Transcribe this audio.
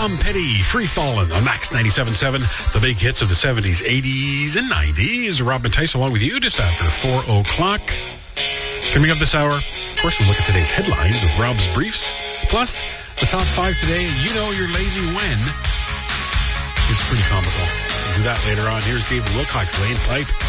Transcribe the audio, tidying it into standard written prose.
Tom Petty, Free Fallin' on Max 97.7. The big hits of the 70s, 80s, and 90s. Robin Tice along with you just after 4 o'clock. Coming up this hour, of course, we'll look at today's headlines with Rob's Briefs. Plus, the top 5 today, you know you're lazy when. It's pretty comical. We'll do that later on. Here's David Wilcox, Lane Pipe.